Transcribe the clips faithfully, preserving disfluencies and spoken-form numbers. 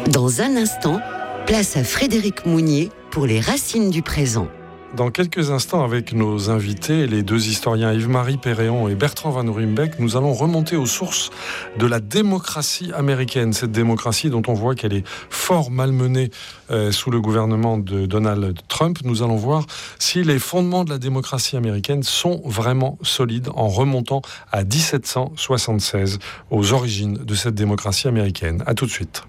Dans un instant, place à Frédéric Mounier pour les racines du présent. Dans quelques instants, avec nos invités, les deux historiens Yves-Marie Perréon et Bertrand Van Ruymbeck, nous allons remonter aux sources de la démocratie américaine. Cette démocratie dont on voit qu'elle est fort malmenée euh, sous le gouvernement de Donald Trump. Nous allons voir si les fondements de la démocratie américaine sont vraiment solides en remontant à dix-sept cent soixante-seize, aux origines de cette démocratie américaine. À tout de suite.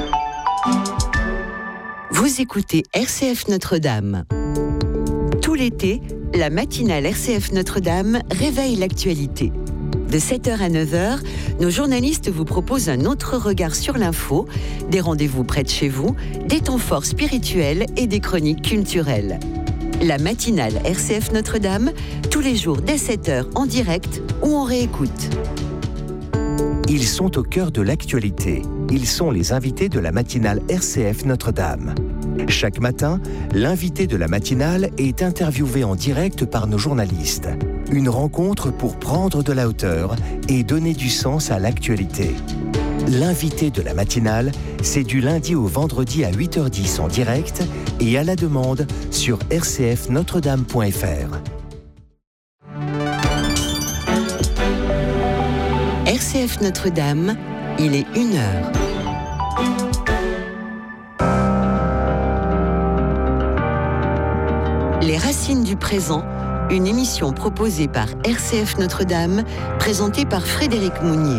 Vous écoutez R C F Notre-Dame. Tout l'été, la matinale R C F Notre-Dame réveille l'actualité. De sept heures à neuf heures, nos journalistes vous proposent un autre regard sur l'info, des rendez-vous près de chez vous, des temps forts spirituels et des chroniques culturelles. La matinale R C F Notre-Dame, tous les jours dès sept heures en direct ou en réécoute. Ils sont au cœur de l'actualité. Ils sont les invités de la matinale R C F Notre-Dame. Chaque matin, l'invité de la matinale est interviewé en direct par nos journalistes. Une rencontre pour prendre de la hauteur et donner du sens à l'actualité. L'invité de la matinale, c'est du lundi au vendredi à huit heures dix en direct et à la demande sur r c f notre dame point f r. R C F Notre-Dame, il est une heure. Les racines du présent, une émission proposée par R C F Notre-Dame, présentée par Frédéric Mounier.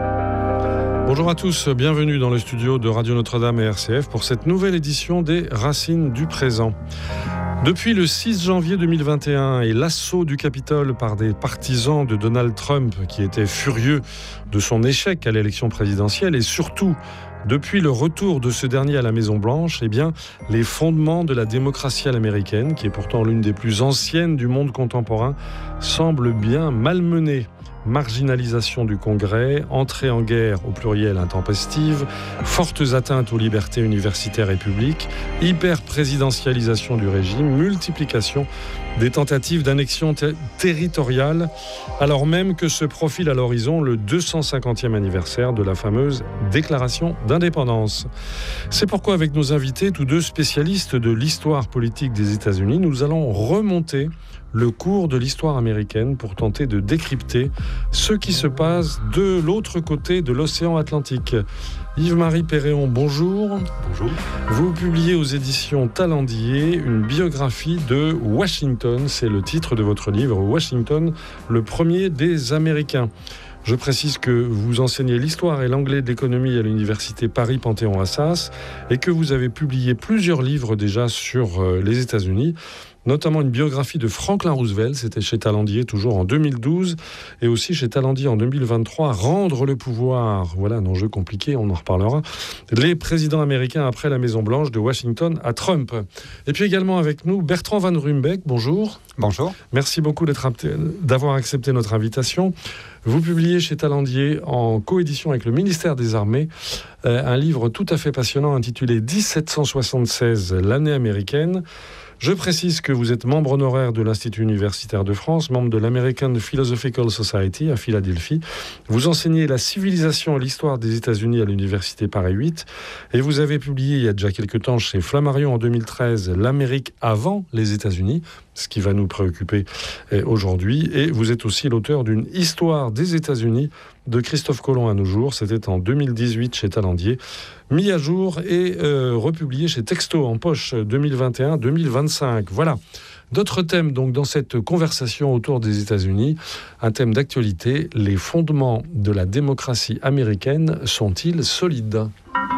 Bonjour à tous, bienvenue dans le studio de Radio Notre-Dame et R C F pour cette nouvelle édition des Racines du présent. Depuis le six janvier deux mille vingt et un et l'assaut du Capitole par des partisans de Donald Trump qui étaient furieux de son échec à l'élection présidentielle et surtout depuis le retour de ce dernier à la Maison-Blanche, eh bien, les fondements de la démocratie américaine, qui est pourtant l'une des plus anciennes du monde contemporain, semblent bien malmenés. Marginalisation du Congrès, entrée en guerre au pluriel intempestive, fortes atteintes aux libertés universitaires et publiques, hyper-présidentialisation du régime, multiplication des tentatives d'annexion ter- territoriale, alors même que se profile à l'horizon le deux cent cinquantième anniversaire de la fameuse déclaration d'indépendance. C'est pourquoi, avec nos invités, tous deux spécialistes de l'histoire politique des États-Unis, nous allons remonter le cours de l'histoire américaine pour tenter de décrypter ce qui se passe de l'autre côté de l'océan Atlantique. Yves-Marie Perréon, bonjour. Bonjour. Vous publiez aux éditions Talendier une biographie de Washington, c'est le titre de votre livre, Washington, le premier des Américains. Je précise que vous enseignez l'histoire et l'anglais de l'économie à l'université Paris-Panthéon-Assas et que vous avez publié plusieurs livres déjà sur les États-Unis, notamment une biographie de Franklin Roosevelt, c'était chez Talendier toujours en deux mille douze, et aussi chez Talendier en deux mille vingt-trois, Rendre le pouvoir, voilà un enjeu compliqué, on en reparlera, les présidents américains après la Maison-Blanche de Washington à Trump. Et puis également avec nous, Bertrand Van Ruymbeck, bonjour. Bonjour. Merci beaucoup d'être, d'avoir accepté notre invitation. Vous publiez chez Talendier, en coédition avec le ministère des Armées, euh, un livre tout à fait passionnant intitulé dix-sept cent soixante-seize, l'année américaine. Je précise que vous êtes membre honoraire de l'Institut universitaire de France, membre de l'American Philosophical Society à Philadelphie. Vous enseignez la civilisation et l'histoire des États-Unis à l'université Paris huit. Et vous avez publié il y a déjà quelques temps chez Flammarion en deux mille treize, L'Amérique avant les États-Unis, ce qui va nous préoccuper aujourd'hui. Et vous êtes aussi l'auteur d'une histoire des États-Unis de Christophe Colomb à nos jours. C'était en deux mille dix-huit chez Talendier, mis à jour et euh, republié chez Texto en poche deux mille vingt et un deux mille vingt-cinq. Voilà. D'autres thèmes donc dans cette conversation autour des États-Unis. Un thème d'actualité, les fondements de la démocratie américaine sont-ils solides ?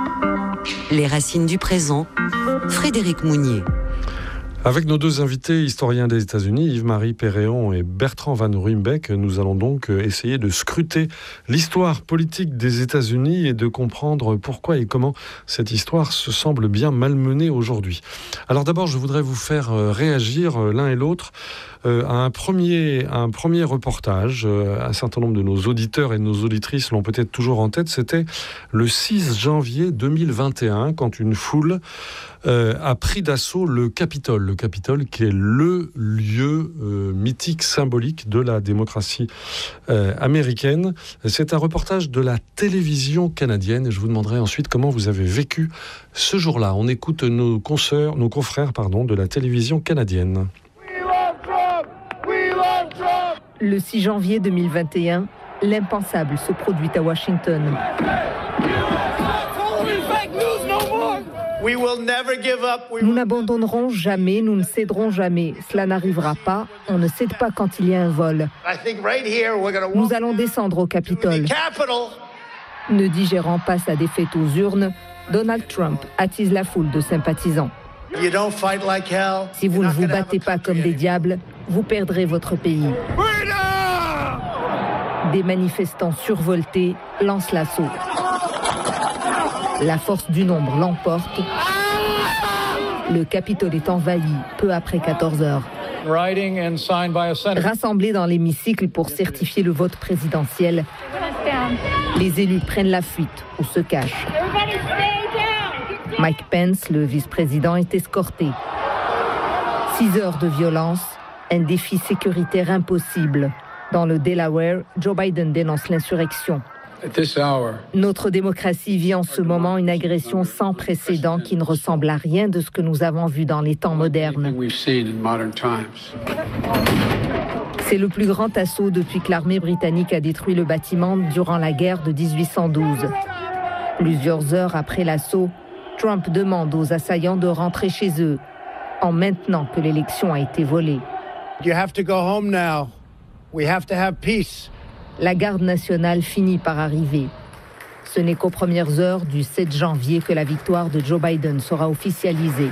Les racines du présent, Frédéric Mounier. Avec nos deux invités historiens des États-Unis, Yves-Marie Perréon et Bertrand Van Ruymbeck, nous allons donc essayer de scruter l'histoire politique des États-Unis et de comprendre pourquoi et comment cette histoire se semble bien malmenée aujourd'hui. Alors d'abord, je voudrais vous faire réagir l'un et l'autre euh, à un premier, un premier reportage. Euh, un certain nombre de nos auditeurs et de nos auditrices l'ont peut-être toujours en tête. C'était le six janvier deux mille vingt et un, quand une foule euh, a pris d'assaut le Capitole. Le Capitole qui est le lieu euh, mythique, symbolique de la démocratie euh, américaine. C'est un reportage de la télévision canadienne et je vous demanderai ensuite comment vous avez vécu ce jour-là. On écoute nos consoeurs, nos confrères pardon, de la télévision canadienne. Le six janvier deux mille vingt et un, l'impensable se produit à Washington. Nous n'abandonnerons jamais, nous ne céderons jamais. Cela n'arrivera pas, on ne cède pas quand il y a un vol. Nous allons descendre au Capitole. Ne digérant pas sa défaite aux urnes, Donald Trump attise la foule de sympathisants. Si vous ne vous battez pas comme des diables, vous perdrez votre pays. Des manifestants survoltés lancent l'assaut. La force du nombre l'emporte. Le Capitole est envahi peu après quatorze heures. Rassemblés dans l'hémicycle pour certifier le vote présidentiel, les élus prennent la fuite ou se cachent. Mike Pence, le vice-président, est escorté. Six heures de violence, un défi sécuritaire impossible. Dans le Delaware, Joe Biden dénonce l'insurrection. Notre démocratie vit en ce moment une agression sans précédent qui ne ressemble à rien de ce que nous avons vu dans les temps modernes. C'est le plus grand assaut depuis que l'armée britannique a détruit le bâtiment durant la guerre de dix-huit cent douze. Plusieurs heures après l'assaut, Trump demande aux assaillants de rentrer chez eux, en maintenant que l'élection a été volée. You have to go home now. We have to have peace. La garde nationale finit par arriver. Ce n'est qu'aux premières heures du sept janvier que la victoire de Joe Biden sera officialisée.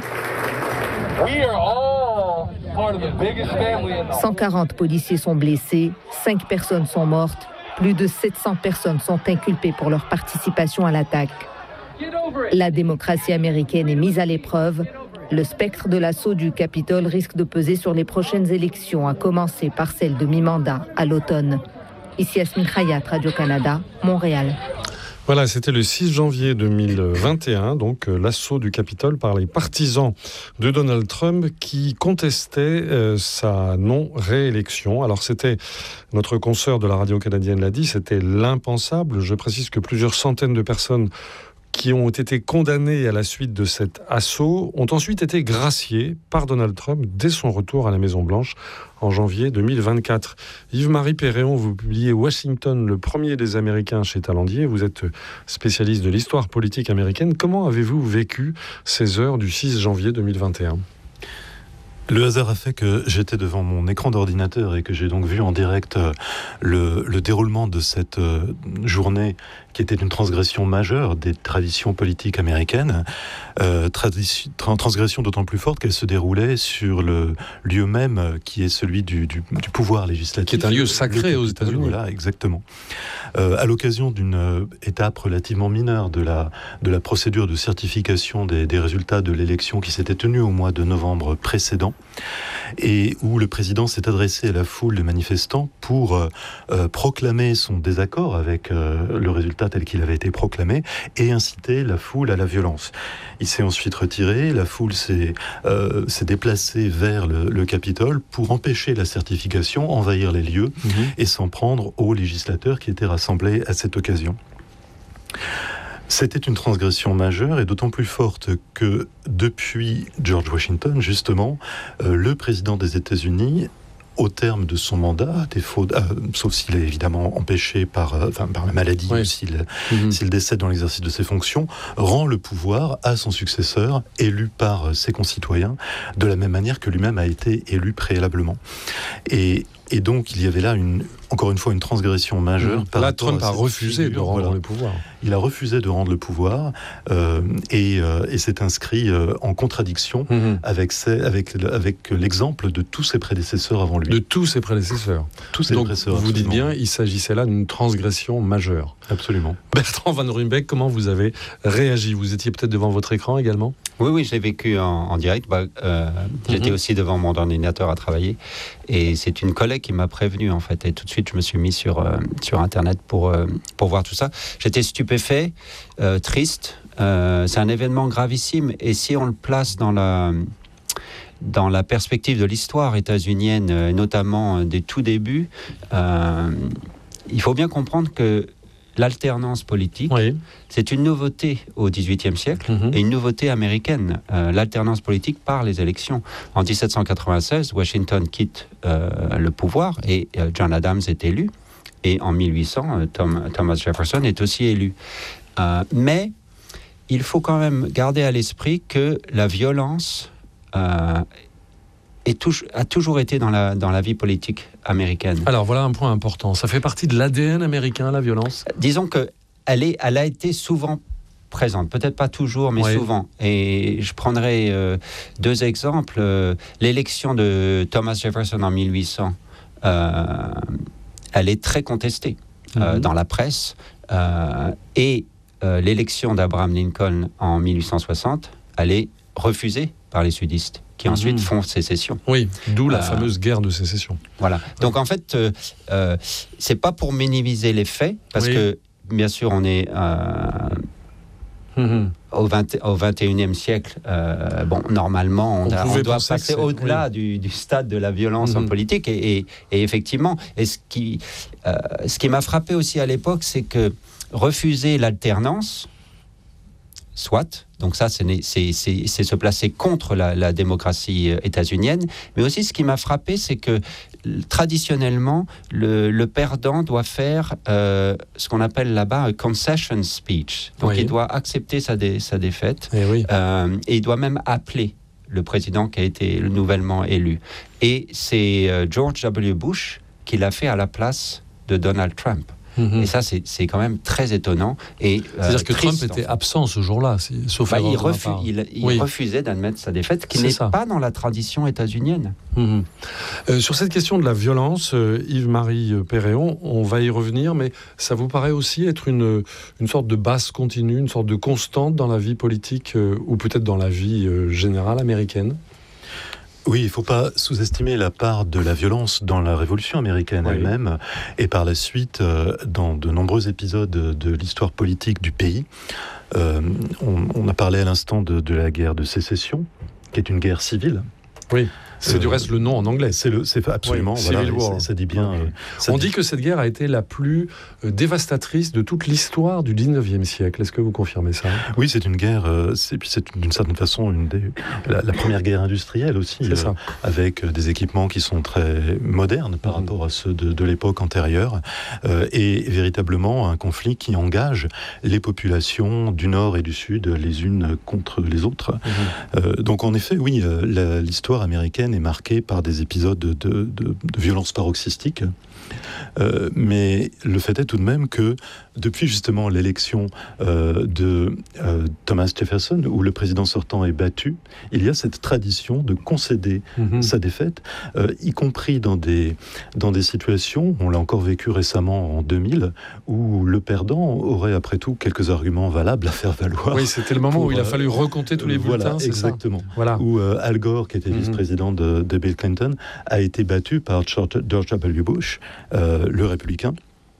cent quarante policiers sont blessés, cinq personnes sont mortes, plus de sept cents personnes sont inculpées pour leur participation à l'attaque. La démocratie américaine est mise à l'épreuve. Le spectre de l'assaut du Capitole risque de peser sur les prochaines élections, à commencer par celle de mi-mandat à l'automne. Ici Yasmine Khayat, Radio-Canada, Montréal. Voilà, c'était le six janvier deux mille vingt et un, donc euh, l'assaut du Capitole par les partisans de Donald Trump qui contestaient euh, sa non-réélection. Alors c'était, notre consoeur de la radio canadienne l'a dit, c'était l'impensable. Je précise que plusieurs centaines de personnes qui ont été condamnés à la suite de cet assaut ont ensuite été graciés par Donald Trump dès son retour à la Maison-Blanche en janvier deux mille vingt-quatre. Yves-Marie Perréon, vous publiez Washington, le premier des Américains chez Talandier. Vous êtes spécialiste de l'histoire politique américaine. Comment avez-vous vécu ces heures du six janvier deux mille vingt et un ? Le hasard a fait que j'étais devant mon écran d'ordinateur et que j'ai donc vu en direct le, le déroulement de cette journée qui était une transgression majeure des traditions politiques américaines, euh, tradition, transgression d'autant plus forte qu'elle se déroulait sur le lieu même qui est celui du, du, du pouvoir législatif. Qui est un lieu sacré aux États-Unis. Voilà, exactement. Euh, à l'occasion d'une étape relativement mineure de la, de la procédure de certification des, des résultats de l'élection qui s'était tenue au mois de novembre précédent, et où le président s'est adressé à la foule de manifestants pour euh, proclamer son désaccord avec euh, le résultat tel qu'il avait été proclamé et inciter la foule à la violence. Il s'est ensuite retiré, la foule s'est, euh, s'est déplacée vers le, le Capitole pour empêcher la certification, envahir les lieux mmh. et s'en prendre aux législateurs qui étaient rassemblés à cette occasion. C'était une transgression majeure et d'autant plus forte que depuis George Washington, justement, euh, le président des États-Unis, au terme de son mandat, à défaut, euh, sauf s'il est évidemment empêché par, euh, enfin, par la maladie oui. ou s'il, mmh. s'il décède dans l'exercice de ses fonctions, rend le pouvoir à son successeur, élu par ses concitoyens, de la même manière que lui-même a été élu préalablement. Et Et donc, il y avait là, une, encore une fois, une transgression majeure. Mmh. Par là, Trump a refusé figure, de rendre voilà. le pouvoir. Il a refusé de rendre le pouvoir euh, et, euh, et s'est inscrit euh, en contradiction mmh. avec, ses, avec, avec l'exemple de tous ses prédécesseurs avant lui. De tous ses prédécesseurs. Tous ses donc, prédécesseurs, vous absolument. dites bien, il s'agissait là d'une transgression majeure. Absolument. Bertrand Van Ruymbeck, comment vous avez réagi ? Vous étiez peut-être devant votre écran également ? Oui, oui, je l'ai vécu en, en direct. Bah, euh, mm-hmm. J'étais aussi devant mon ordinateur à travailler. Et c'est une collègue qui m'a prévenu, en fait. Et tout de suite, je me suis mis sur, euh, sur Internet pour, euh, pour voir tout ça. J'étais stupéfait, euh, triste. Euh, c'est un événement gravissime. Et si on le place dans la, dans la perspective de l'histoire états-unienne, notamment des tout débuts, euh, il faut bien comprendre que l'alternance politique, oui. c'est une nouveauté au dix-huitième siècle mm-hmm. et une nouveauté américaine. Euh, l'alternance politique par les élections. En dix-sept cent quatre-vingt-seize, Washington quitte euh, le pouvoir et euh, John Adams est élu. Et en mille huit cents, euh, Tom, Thomas Jefferson est aussi élu. Euh, mais il faut quand même garder à l'esprit que la violence euh, est touj- a toujours été dans la, dans la vie politique américaine. Alors voilà un point important. Ça fait partie de l'A D N américain, la violence ? Disons qu'elle est, elle a été souvent présente. Peut-être pas toujours, mais oui. souvent. Et je prendrai euh, deux exemples. Euh, l'élection de Thomas Jefferson en mille huit cents, euh, elle est très contestée mm-hmm. euh, dans la presse. Euh, et euh, l'élection d'Abraham Lincoln en mille huit cent soixante, elle est refusée par les sudistes, qui ensuite mmh. font sécession. Oui, d'où la euh, fameuse guerre de sécession. Voilà. Donc en fait, euh, euh, c'est pas pour minimiser les faits, parce oui. que bien sûr on est euh, mmh. au, vingt, au vingt et unième siècle. Euh, bon, normalement, on, on, a, on doit passer au-delà oui. du, du stade de la violence mmh. en politique. Et, et, et effectivement, et ce qui, euh, ce qui m'a frappé aussi à l'époque, c'est que refuser l'alternance, soit. Donc ça, c'est, c'est, c'est, c'est se placer contre la, la démocratie états-unienne. Mais aussi, ce qui m'a frappé, c'est que traditionnellement, le, le perdant doit faire euh, ce qu'on appelle là-bas un concession speech. Donc oui. il doit accepter sa, dé, sa défaite. Et, oui. euh, et il doit même appeler le président qui a été nouvellement élu. Et c'est euh, George W. Bush qui l'a fait à la place de Donald Trump. Mmh. Et ça, c'est, c'est quand même très étonnant. Et, C'est-à-dire euh, que triste, Trump était en fait. absent ce jour-là, sauf bah, erreur il, de refu- il, il oui. refusait d'admettre sa défaite, qui c'est n'est ça. pas dans la tradition états-unienne. Mmh. Euh, sur cette question de la violence, euh, Yves-Marie Perréon, on va y revenir, mais ça vous paraît aussi être une, une sorte de base continue, une sorte de constante dans la vie politique euh, ou peut-être dans la vie euh, générale américaine ? Oui, il ne faut pas sous-estimer la part de la violence dans la Révolution américaine oui. elle-même, et par la suite, euh, dans de nombreux épisodes de l'histoire politique du pays. Euh, on, on a parlé à l'instant de, de la guerre de sécession, qui est une guerre civile. Oui. C'est euh, du reste le nom en anglais. C'est, le, c'est absolument, oui, voilà, ça, ça dit bien. Okay. Euh, ça On dit... dit que cette guerre a été la plus euh, dévastatrice de toute l'histoire du dix-neuvième siècle. Est-ce que vous confirmez ça ? Oui, c'est une guerre, euh, c'est, puis c'est d'une certaine façon une des, la, la première guerre industrielle aussi, c'est ça. Euh, avec des équipements qui sont très modernes par mmh. rapport à ceux de, de l'époque antérieure, euh, et véritablement un conflit qui engage les populations du Nord et du Sud les unes contre les autres. Mmh. Euh, donc en effet, oui, euh, la, l'histoire américaine est marquée par des épisodes de, de, de, de violence paroxystique. Euh, mais le fait est tout de même que depuis justement l'élection euh, de euh, Thomas Jefferson, où le président sortant est battu, il y a cette tradition de concéder mmh. sa défaite, euh, y compris dans des, dans des situations, on l'a encore vécu récemment en deux mille, où le perdant aurait après tout quelques arguments valables à faire valoir. Oui, c'était le moment pour, où il a fallu recompter tous les bulletins, voilà, c'est exactement. Ça voilà. Où euh, Al Gore, qui était mmh. vice-président de, de Bill Clinton, a été battu par George W. Bush, euh, le républicain.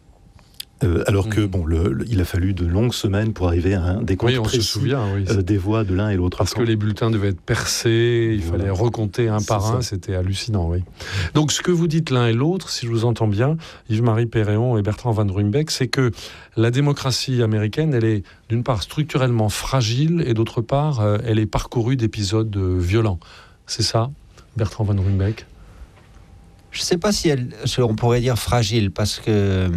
Euh, alors que, bon, le, le, il a fallu de longues semaines pour arriver à un décompte oui, on précis se souvient, oui, euh, des voix de l'un et l'autre. Parce camp. Que les bulletins devaient être percés, il voilà. fallait recompter un c'est par ça. un, c'était hallucinant, oui. Donc, ce que vous dites l'un et l'autre, si je vous entends bien, Yves-Marie Perréon et Bertrand Van Ruymbeck, c'est que la démocratie américaine, elle est d'une part structurellement fragile et d'autre part, euh, elle est parcourue d'épisodes euh, violents. C'est ça, Bertrand Van Ruymbeck ? Je ne sais pas si elle, on pourrait dire fragile, parce que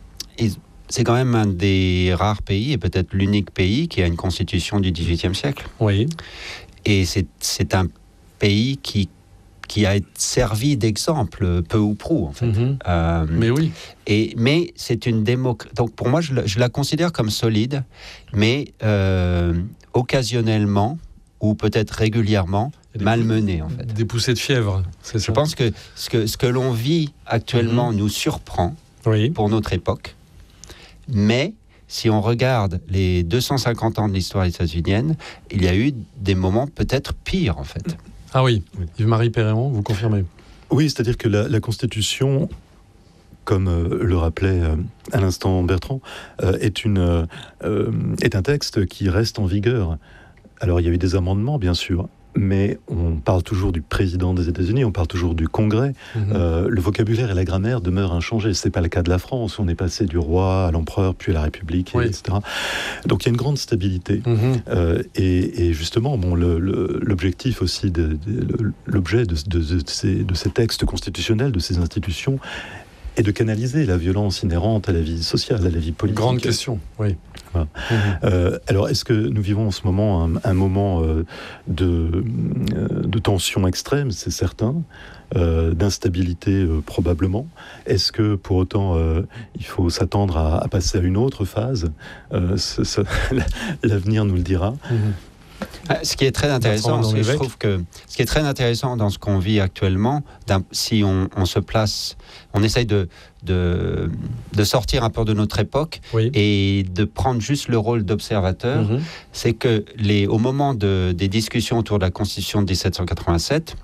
c'est quand même un des rares pays, et peut-être l'unique pays, qui a une constitution du dix-huitième siècle. Oui. Et c'est, c'est un pays qui, qui a servi d'exemple, peu ou prou, en fait. Mm-hmm. Euh, mais oui. Et, mais c'est une démocratie. Donc pour moi, je, je la considère comme solide, mais euh, occasionnellement, ou peut-être régulièrement, malmenée, en fait. Des poussées de fièvre, c'est ça. Je pense que ce que, ce que l'on vit actuellement mmh. nous surprend oui. pour notre époque, mais si on regarde les deux cent cinquante ans de l'histoire états-unienne, il y a eu des moments peut-être pires, en fait. Ah oui, Yves-Marie Péréon, vous confirmez ? Oui, c'est-à-dire que la, la Constitution, comme euh, le rappelait euh, à l'instant Bertrand, euh, est, une, euh, est un texte qui reste en vigueur. Alors, il y a eu des amendements, bien sûr, mais on parle toujours du président des États-Unis, on parle toujours du Congrès. Mmh. Euh, le vocabulaire et la grammaire demeurent inchangés. C'est pas le cas de la France, où on est passé du roi à l'empereur, puis à la République, oui. et cetera. Donc il y a une grande stabilité. Mmh. Euh, et, et justement, bon, le, le, l'objectif aussi, de, de, l'objet de, de, de, ces, de ces textes constitutionnels, de ces institutions, est de canaliser la violence inhérente à la vie sociale, à la vie politique. Grande question, oui. Voilà. Mmh. Euh, alors, est-ce que nous vivons en ce moment un, un moment euh, de, euh, de tension extrême, c'est certain, euh, d'instabilité euh, probablement. Est-ce que pour autant euh, il faut s'attendre à, à passer à une autre phase ? euh, ce, ce, L'avenir nous le dira. Mmh. Ce qui est très intéressant, c'est, je trouve que ce qui est très intéressant dans ce qu'on vit actuellement, si on, on se place, on essaye de, de, de sortir un peu de notre époque oui. et de prendre juste le rôle d'observateur, mm-hmm. c'est que les, au moment de, des discussions autour de la Constitution de dix-sept cent quatre-vingt-sept,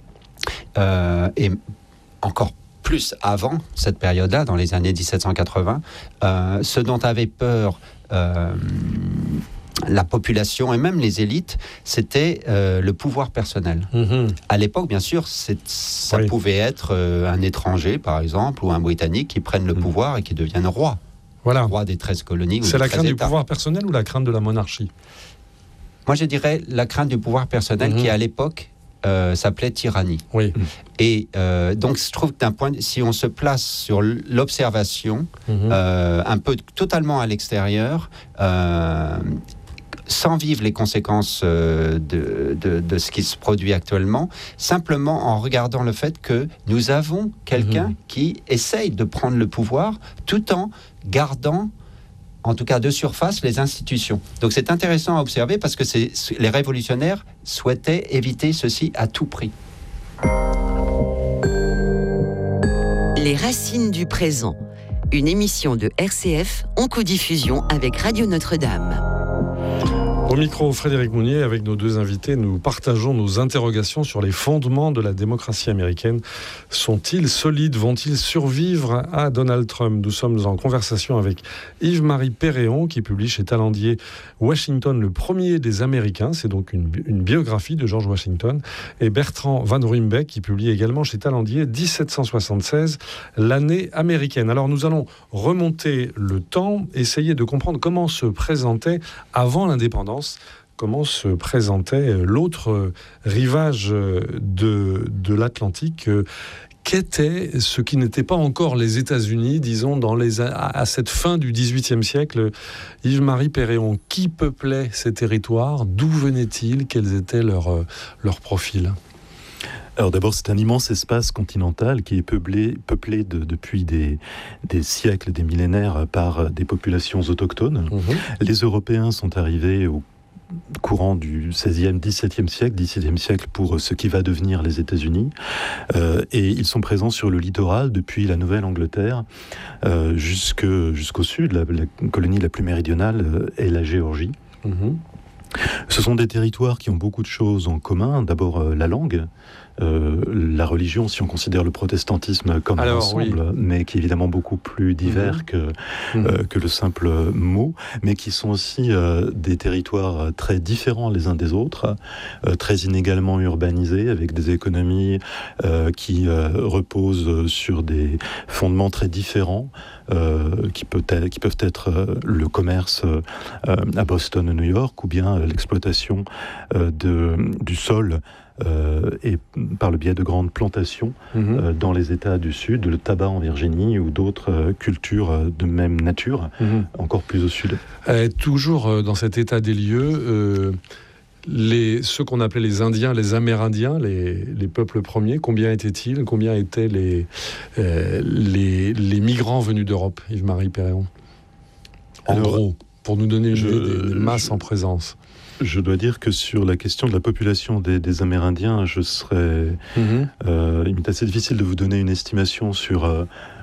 euh, et encore plus avant cette période-là, dans les années dix-sept cent quatre-vingts, euh, ce dont avait peur euh, la population et même les élites, c'était euh, le pouvoir personnel. Mmh. À l'époque, bien sûr, c'est, ça oui. pouvait être euh, un étranger, par exemple, ou un Britannique qui prenne le mmh. pouvoir et qui devienne roi. Voilà. Roi des treize colonies. C'est la crainte États. du pouvoir personnel ou la crainte de la monarchie ? Moi, je dirais la crainte du pouvoir personnel mmh. qui, à l'époque, euh, s'appelait tyrannie. Oui. Et euh, donc, je trouve que d'un point, si on se place sur l'observation, mmh. euh, un peu totalement à l'extérieur, euh, sans vivre les conséquences euh, de, de, de ce qui se produit actuellement, simplement en regardant le fait que nous avons quelqu'un mmh. qui essaye de prendre le pouvoir tout en gardant, en tout cas de surface, les institutions. Donc c'est intéressant à observer parce que c'est, les révolutionnaires souhaitaient éviter ceci à tout prix. Les racines du présent, une émission de R C F en codiffusion avec Radio Notre-Dame. Au micro, Frédéric Mounier, avec nos deux invités, nous partageons nos interrogations sur les fondements de la démocratie américaine. Sont-ils solides ? Vont-ils survivre à Donald Trump ? Nous sommes en conversation avec Yves-Marie Péréon, qui publie chez Talendier Washington, le premier des Américains. C'est donc une, une biographie de George Washington. Et Bertrand Van Ruymbeck, qui publie également chez Talendier dix-sept cent soixante-seize, l'année américaine. Alors nous allons remonter le temps, essayer de comprendre comment se présentait avant l'indépendance, comment se présentait l'autre rivage de, de l'Atlantique, qu'était ce qui n'était pas encore les États-Unis, disons, dans les, à cette fin du dix-huitième siècle. Yves-Marie Péréon, qui peuplait ces territoires ? D'où venaient-ils ? Quels étaient leurs, leurs profils ? Alors d'abord, c'est un immense espace continental qui est peuplé, peuplé de, depuis des, des siècles, des millénaires par des populations autochtones. Mmh. Les Européens sont arrivés au courant du seizième, dix-septième siècle, dix-septième siècle pour ce qui va devenir les États-Unis. Euh, et ils sont présents sur le littoral depuis la Nouvelle-Angleterre euh, jusque, jusqu'au sud. La, la colonie la plus méridionale euh, est la Géorgie. Mmh. Ce sont des territoires qui ont beaucoup de choses en commun. D'abord, euh, la langue. Euh, la religion, si on considère le protestantisme comme Alors, un ensemble, oui. mais qui est évidemment beaucoup plus divers mmh. que, mmh. euh, que le simple mot, mais qui sont aussi euh, des territoires très différents les uns des autres, euh, très inégalement urbanisés, avec des économies euh, qui euh, reposent sur des fondements très différents, euh, qui, peut être, qui peuvent être euh, le commerce euh, à Boston, New York, ou bien euh, l'exploitation euh, de, du sol, Euh, et par le biais de grandes plantations mmh. euh, dans les États du Sud, le tabac en Virginie ou d'autres euh, cultures euh, de même nature, mmh. encore plus au Sud. Euh, toujours euh, dans cet état des lieux, euh, les, ceux qu'on appelait les Indiens, les Amérindiens, les, les peuples premiers, combien étaient-ils ? Combien étaient les, euh, les, les migrants venus d'Europe, Yves-Marie Péréon ? En Alors, gros, pour nous donner une je, idée des, des masses je... en présence. Je dois dire que sur la question de la population des, des Amérindiens, je serais, mmh. euh, il m'est assez difficile de vous donner une estimation sur euh,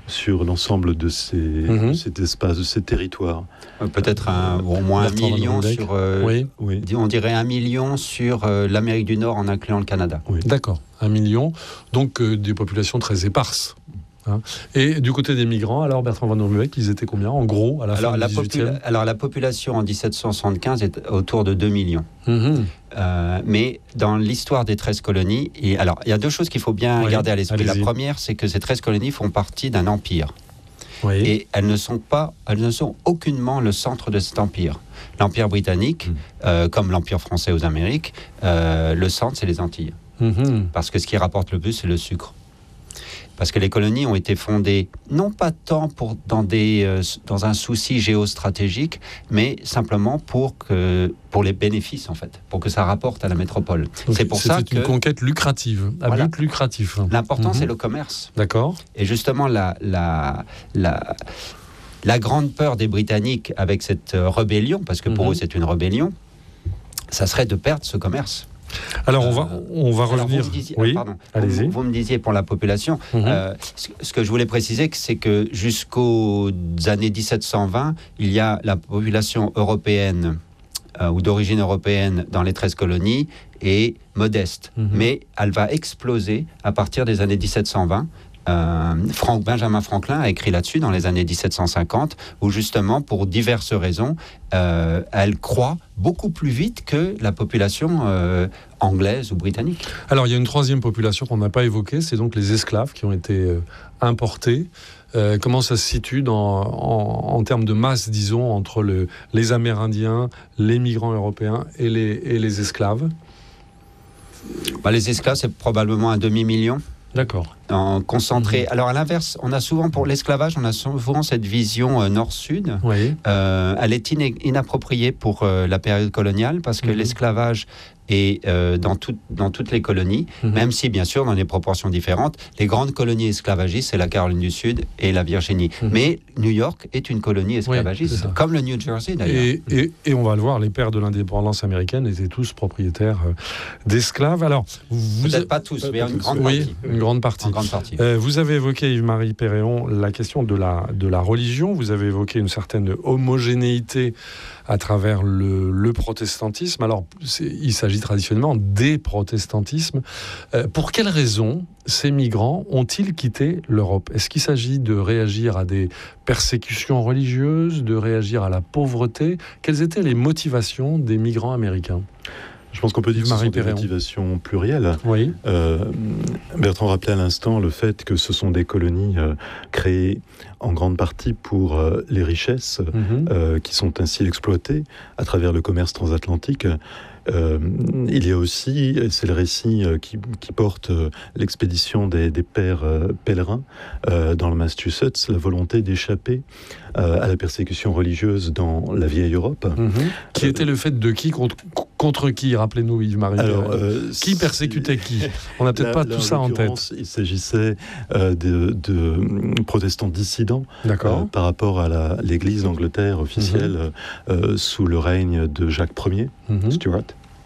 sur l'ensemble de, ces, mm-hmm. de cet espace, de ces territoires. Peut-être un, au moins un million sur... Euh, oui. Oui. On dirait un million sur euh, l'Amérique du Nord en incluant le Canada. Oui. D'accord, un million. Donc euh, des populations très éparses. Hein. Et du côté des migrants, alors Bertrand Van Rumbeke, ils étaient combien en gros à la alors, fin la du dix-huitième popula- Alors la population en dix-sept cent soixante-quinze est autour de deux millions. Mmh. Euh, mais dans l'histoire des treize colonies, et, alors il y a deux choses qu'il faut bien oui, garder à l'esprit. Allez-y. La première, c'est que ces treize colonies font partie d'un empire. Oui. Et elles ne sont pas, elles ne sont aucunement le centre de cet empire. L'empire britannique, mmh. euh, comme l'empire français aux Amériques, euh, le centre c'est les Antilles. Mmh. Parce que ce qui rapporte le plus, c'est le sucre. Parce que les colonies ont été fondées, non pas tant pour, dans, des, euh, dans un souci géostratégique, mais simplement pour, que, pour les bénéfices, en fait, pour que ça rapporte à la métropole. Donc, c'est pour ça que... C'est une conquête lucrative, à voilà. but lucratif. L'important, mm-hmm. c'est le commerce. D'accord. Et justement, la, la, la, la grande peur des Britanniques avec cette rébellion, parce que pour mm-hmm. eux, c'est une rébellion, ça serait de perdre ce commerce. Alors, on va, on va Alors revenir... Vous me disiez, oui, pardon, allez-y. Vous, vous me disiez pour la population, mm-hmm. euh, ce, ce que je voulais préciser, c'est que jusqu'aux années dix-sept cent vingt, il y a la population européenne euh, ou d'origine européenne dans les treize colonies est modeste. Mm-hmm. Mais elle va exploser à partir des années dix-sept cent vingt. Euh, Frank, Benjamin Franklin a écrit là-dessus dans les années dix-sept cent cinquante, où justement, pour diverses raisons, euh, elle croît beaucoup plus vite que la population euh, anglaise ou britannique. Alors, il y a une troisième population qu'on n'a pas évoquée, c'est donc les esclaves qui ont été euh, importés. Euh, comment ça se situe dans, en, en termes de masse, disons, entre le, les Amérindiens, les migrants européens et les, et les esclaves? Bah, les esclaves, c'est probablement un demi-million. D'accord. En concentré. Mmh. Alors à l'inverse, on a souvent pour l'esclavage, on a souvent cette vision euh, nord-sud. Oui. Euh, elle est in- inappropriée pour euh, la période coloniale parce que mmh. l'esclavage est euh, dans, tout, dans toutes les colonies, mmh. même si bien sûr dans des proportions différentes. Les grandes colonies esclavagistes, c'est la Caroline du Sud et la Virginie. Mmh. Mais New York est une colonie esclavagiste, oui, comme le New Jersey d'ailleurs. Et, et, et on va le voir, les pères de l'indépendance américaine étaient tous propriétaires euh, d'esclaves. Alors, vous peut-être a... pas tous, mais une grande oui, partie. Une grande partie. En grande partie. Euh, vous avez évoqué, Yves-Marie Perréon, la question de la, de la religion. Vous avez évoqué une certaine homogénéité à travers le, le protestantisme. Alors, il s'agit traditionnellement des protestantismes. Euh, pour quelles raisons ces migrants ont-ils quitté l'Europe? Est-ce qu'il s'agit de réagir à des persécutions religieuses, de réagir à la pauvreté? Quelles étaient les motivations des migrants américains? Je pense qu'on peut dire que ce sont des motivations plurielles. Oui. Euh, Bertrand rappelait à l'instant le fait que ce sont des colonies euh, créées en grande partie pour euh, les richesses mm-hmm. euh, qui sont ainsi exploitées à travers le commerce transatlantique. Euh, il y a aussi, c'est le récit euh, qui, qui porte euh, l'expédition des, des pères euh, pèlerins euh, dans le Massachusetts, la volonté d'échapper euh, à la persécution religieuse dans la vieille Europe. Mmh. Qui euh, était le fait de qui contre, contre qui? Rappelez-nous, Yves-Marie. Alors, euh, qui persécutait qui? On n'a peut-être là, pas là, tout ça en tête. Il s'agissait euh, de, de protestants dissidents euh, par rapport à la, l'Église d'Angleterre officielle mmh. euh, sous le règne de Jacques Ier, mmh. Stuart.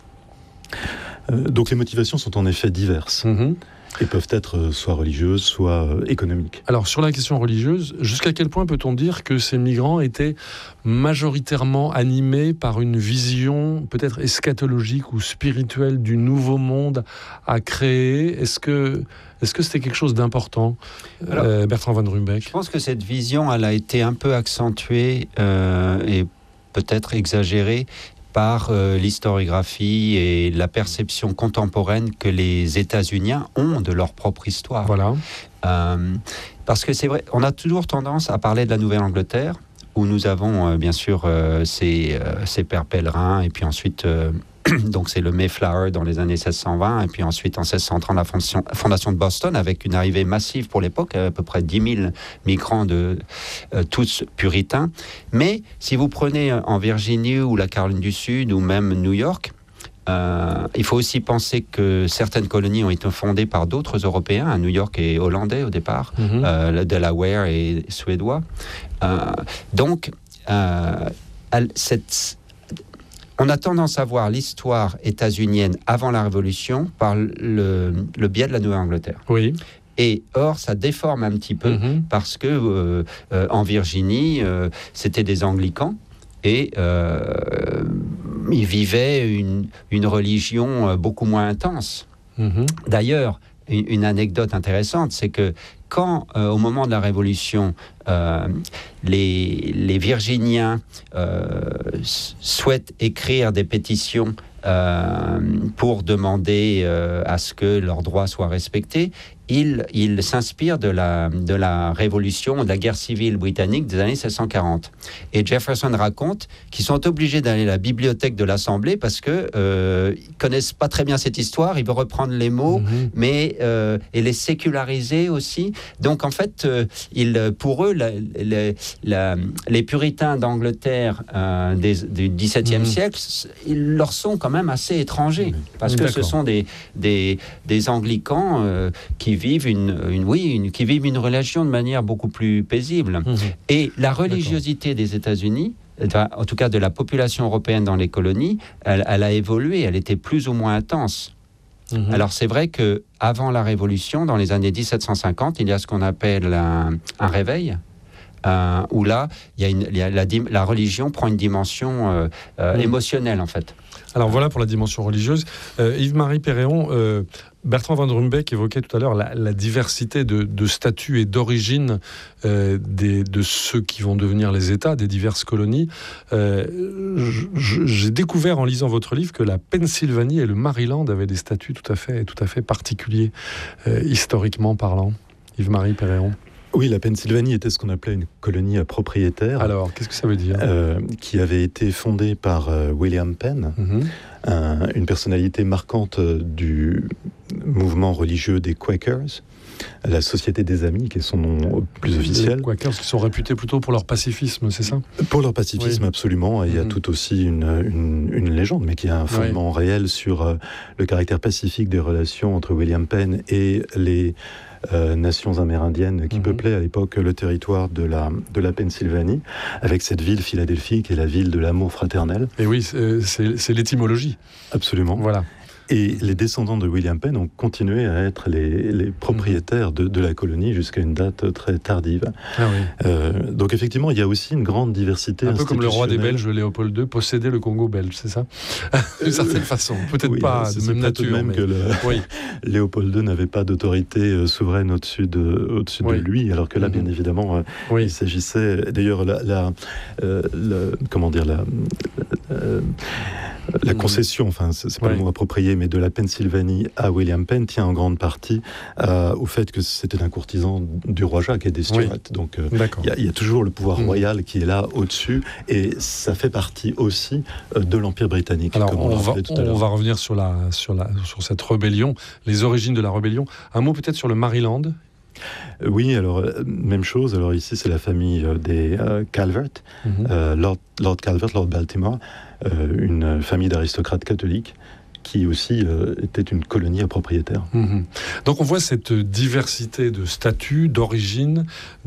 Euh, donc les motivations sont en effet diverses. Mmh. Et peuvent être soit religieuses, soit euh, économiques. Alors, sur la question religieuse, jusqu'à quel point peut-on dire que ces migrants étaient majoritairement animés par une vision peut-être eschatologique ou spirituelle du nouveau monde à créer? Est-ce que, est-ce que c'était quelque chose d'important, Alors, euh, Bertrand Van Rumbeke? Je pense que cette vision, elle a été un peu accentuée euh, et peut-être exagérée par euh, l'historiographie et la perception contemporaine que les États-Uniens ont de leur propre histoire. Voilà. Euh, parce que c'est vrai, on a toujours tendance à parler de la Nouvelle-Angleterre, où nous avons euh, bien sûr euh, ces, euh, ces pères pèlerins, et puis ensuite, euh, donc c'est le Mayflower dans les années seize cent vingt, et puis ensuite en seize cent trente, la fondation, fondation de Boston, avec une arrivée massive pour l'époque, à peu près dix mille migrants, de, euh, tous puritains. Mais si vous prenez en Virginie ou la Caroline du Sud, ou même New York, Euh, il faut aussi penser que certaines colonies ont été fondées par d'autres Européens, à New York et hollandais au départ, mm-hmm. euh, le Delaware et suédois. Euh, donc, euh, cette, on a tendance à voir l'histoire états-unienne avant la Révolution par le, le biais de la Nouvelle-Angleterre. Oui. Et or, ça déforme un petit peu mmh. parce que euh, euh, en Virginie, euh, c'était des anglicans et euh, ils vivaient une, une religion beaucoup moins intense. Mmh. D'ailleurs, une, une anecdote intéressante, c'est que quand, euh, au moment de la Révolution, euh, les, les Virginiens euh, souhaitent écrire des pétitions euh, pour demander euh, à ce que leurs droits soient respectés, ils, ils s'inspirent de la, de la Révolution, de la guerre civile britannique des années seize cent quarante. Et Jefferson raconte qu'ils sont obligés d'aller à la bibliothèque de l'Assemblée parce qu'ils euh, ne connaissent pas très bien cette histoire, ils veulent reprendre les mots, mmh. mais, euh, et les séculariser aussi. Donc en fait, euh, ils, pour eux, la, la, la, les puritains d'Angleterre euh, des, du dix-septième mmh. siècle, ils leur sont quand même assez étrangers, parce que D'accord. ce sont des, des, des anglicans euh, qui vivent une, une, oui, une, qui vivent une religion de manière beaucoup plus paisible. Mmh. Et la religiosité D'accord. des États-Unis, en tout cas de la population européenne dans les colonies, elle, elle a évolué, elle était plus ou moins intense. Mmh. Alors c'est vrai que avant la Révolution, dans les années dix-sept cent cinquante, il y a ce qu'on appelle un, un réveil, euh, où là, il y a une, il y a la, la religion prend une dimension euh, euh, mmh. émotionnelle en fait. Alors voilà pour la dimension religieuse. Euh, Yves-Marie Perréon, euh, Bertrand Van Rumbek évoquait tout à l'heure la, la diversité de, de statuts et d'origine euh, des, de ceux qui vont devenir les États, des diverses colonies. Euh, j'ai découvert en lisant votre livre que la Pennsylvanie et le Maryland avaient des statuts tout à fait, tout à fait particuliers, euh, historiquement parlant. Yves-Marie Perréon. Oui, la Pennsylvanie était ce qu'on appelait une colonie propriétaire. Alors, qu'est-ce que ça veut dire ? euh, Qui avait été fondée par euh, William Penn, mm-hmm. un, une personnalité marquante du mouvement religieux des Quakers, la Société des Amis, qui est son nom plus officiel. Les Quakers qui sont réputés plutôt pour leur pacifisme, c'est ça ? Pour leur pacifisme, oui. absolument. Et il mm-hmm. y a tout aussi une, une, une légende, mais qui a un fondement oui. réel sur euh, le caractère pacifique des relations entre William Penn et les Euh, nations amérindiennes qui mmh. peuplaient à l'époque le territoire de la, de la Pennsylvanie, avec cette ville, Philadelphie, qui est la ville de l'amour fraternel. Et oui, c'est, c'est, c'est l'étymologie. Absolument. Voilà. Et les descendants de William Penn ont continué à être les, les propriétaires de, de la colonie jusqu'à une date très tardive. Ah oui. euh, donc effectivement, il y a aussi une grande diversité. Un peu comme le roi des Belges, Léopold deux, possédait le Congo belge, c'est ça ? D'une certaine façon. Peut-être oui, pas de même nature. Même mais... que le... oui. Léopold deux n'avait pas d'autorité euh, souveraine au-dessus de, au-dessus oui. de lui, alors que là, mm-hmm. bien évidemment, euh, oui. il s'agissait... D'ailleurs, la, la, euh, la, comment dire, la... Euh, La concession, enfin, c'est, c'est pas ouais. le mot approprié, mais de la Pennsylvanie à William Penn tient en grande partie euh, au fait que c'était un courtisan du roi Jacques et des Stuarts. Oui. Donc, il euh, y, y a toujours le pouvoir mmh. royal qui est là au-dessus, et ça fait partie aussi euh, de l'Empire britannique. Alors, comme on, on, va, tout on va revenir sur, la, sur, la, sur cette rébellion, les origines de la rébellion. Un mot peut-être sur le Maryland. Oui, alors, euh, même chose. Alors ici, c'est la famille euh, des euh, Calvert, mmh. euh, Lord, Lord Calvert, Lord Baltimore, euh, une famille d'aristocrates catholiques qui aussi euh, était une colonie à propriétaire. Mmh. Donc on voit cette diversité de statuts, d'origines,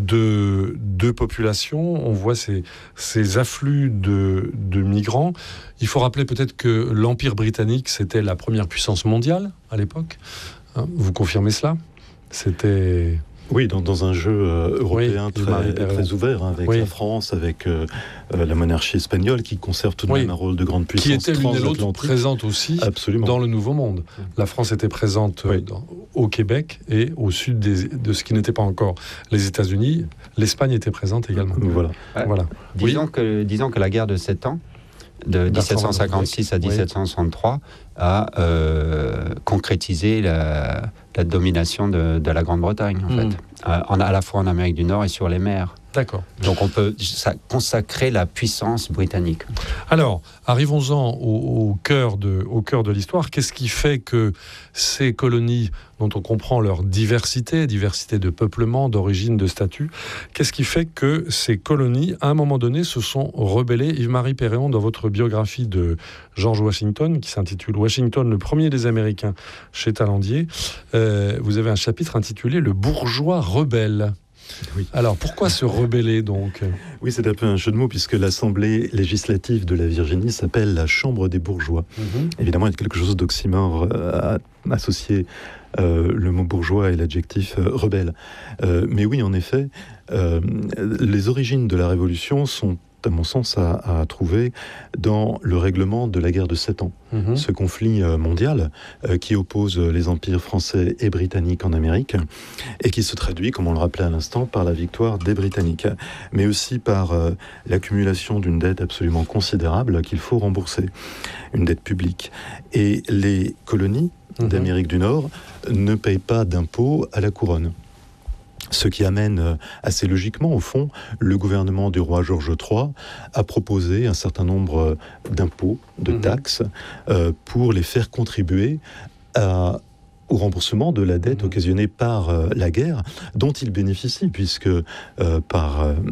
de, de populations, on voit ces, ces afflux de, de migrants. Il faut rappeler peut-être que l'Empire britannique, c'était la première puissance mondiale à l'époque. Hein, vous confirmez cela ? C'était... Oui, dans, dans un jeu euh, européen oui, très, très ouvert, hein, avec oui. la France, avec euh, euh, la monarchie espagnole, qui conserve tout de oui. même un rôle de grande puissance. Qui était l'une et l'autre présente aussi Absolument. Dans le Nouveau Monde. La France était présente oui. dans, au Québec et au sud des, de ce qui n'était pas encore les États-Unis. L'Espagne était présente également. Voilà. Euh, voilà. Disons, oui. que, disons que la guerre de sept ans, de dix-sept cent cinquante-six à dix-sept cent soixante-trois, oui. a euh, concrétisé la, la domination de, de la Grande-Bretagne, en mmh. fait, euh, en, à la fois en Amérique du Nord et sur les mers. D'accord. Donc on peut ça, consacrer la puissance britannique. Alors, arrivons-en au, au, cœur de, au cœur de l'histoire. Qu'est-ce qui fait que ces colonies, dont on comprend leur diversité, diversité de peuplement, d'origine, de statut, qu'est-ce qui fait que ces colonies, à un moment donné, se sont rebellées ? Yves-Marie Perréon, dans votre biographie de George Washington, qui s'intitule « Washington, le premier des Américains » chez Talandier, euh, vous avez un chapitre intitulé « Le bourgeois rebelle ». Oui. Alors, pourquoi se rebeller, donc ? Oui, c'est un peu un jeu de mots, puisque l'Assemblée législative de la Virginie s'appelle la Chambre des bourgeois. Mm-hmm. Évidemment, il y a quelque chose d'oxymore à associer euh, le mot bourgeois et l'adjectif euh, rebelle. Euh, mais oui, en effet, euh, les origines de la Révolution sont, à mon sens, à, à trouver dans le règlement de la guerre de Sept Ans. Mmh. Ce conflit euh, mondial euh, qui oppose les empires français et britanniques en Amérique et qui se traduit, comme on le rappelait à l'instant, par la victoire des Britanniques, mais aussi par euh, l'accumulation d'une dette absolument considérable qu'il faut rembourser, une dette publique. Et les colonies mmh. d'Amérique du Nord ne payent pas d'impôts à la couronne. Ce qui amène assez logiquement, au fond, le gouvernement du roi George trois à proposer un certain nombre d'impôts, de taxes, euh, pour les faire contribuer à, au remboursement de la dette occasionnée par euh, la guerre, dont ils bénéficient, puisque euh, par euh,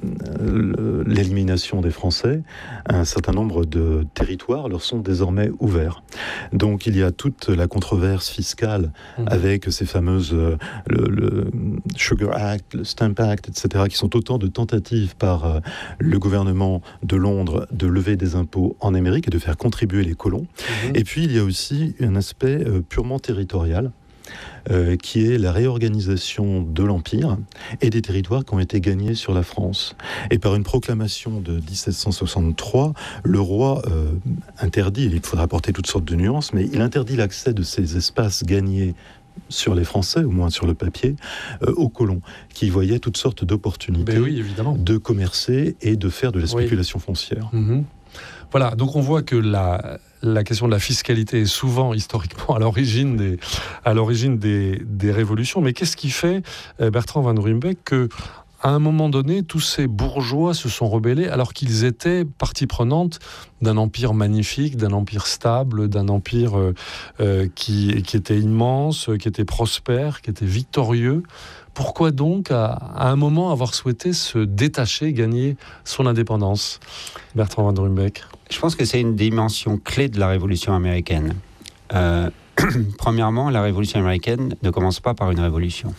l'élimination des Français, un certain nombre de territoires leur sont désormais ouverts. Donc il y a toute la controverse fiscale mmh. avec ces fameuses, euh, le, le Sugar Act, le Stamp Act, et cetera, qui sont autant de tentatives par euh, le gouvernement de Londres de lever des impôts en Amérique et de faire contribuer les colons. Mmh. Et puis il y a aussi un aspect euh, purement territorial, Euh, qui est la réorganisation de l'Empire et des territoires qui ont été gagnés sur la France. Et par une proclamation de dix-sept cent soixante-trois, le roi euh, interdit, il faudra apporter toutes sortes de nuances, mais il interdit l'accès de ces espaces gagnés sur les Français, au moins sur le papier, euh, aux colons, qui voyaient toutes sortes d'opportunités oui, de commercer et de faire de la spéculation oui. foncière. Mmh. Voilà, donc on voit que la, la question de la fiscalité est souvent, historiquement, à l'origine des, à l'origine des, des révolutions. Mais qu'est-ce qui fait, Bertrand Van Ruymbeck, que à un moment donné, tous ces bourgeois se sont rebellés alors qu'ils étaient partie prenante d'un empire magnifique, d'un empire stable, d'un empire euh, euh, qui, qui était immense, qui était prospère, qui était victorieux. Pourquoi donc, à, à un moment, avoir souhaité se détacher, gagner son indépendance, Bertrand Van Ruymbeck ? Je pense que c'est une dimension clé de la Révolution américaine. Euh, premièrement, la Révolution américaine ne commence pas par une révolution.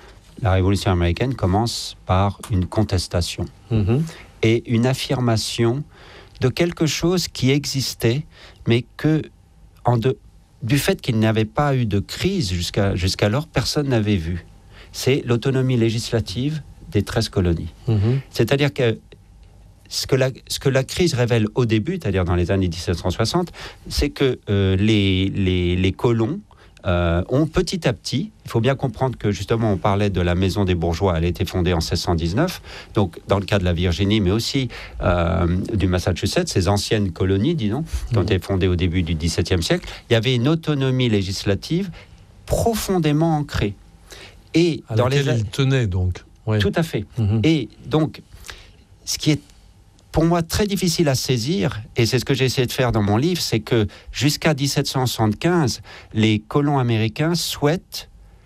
La Révolution américaine commence par une contestation mmh. et une affirmation de quelque chose qui existait, mais que, en de, du fait qu'il n'y avait pas eu de crise jusqu'à, jusqu'alors, personne n'avait vu. C'est l'autonomie législative des treize colonies. Mmh. C'est-à-dire que ce que, la, ce que la crise révèle au début, c'est-à-dire dans les années dix-sept cent soixante, c'est que euh, les, les, les colons Euh, ont petit à petit, il faut bien comprendre que justement on parlait de la maison des bourgeois, elle a été fondée en seize cent dix-neuf, donc dans le cas de la Virginie, mais aussi euh, du Massachusetts, ces anciennes colonies, disons, qui ont été fondées au début du dix-septième siècle, il y avait une autonomie législative profondément ancrée. Et à dans laquelle les... ils tenaient donc. Ouais. Tout à fait. Mmh. Et donc, ce qui est pour moi très difficile à saisir, et c'est ce que j'ai essayé de faire dans mon livre, c'est que jusqu'à dix-sept cent soixante-quinze, les colons américains souhaitent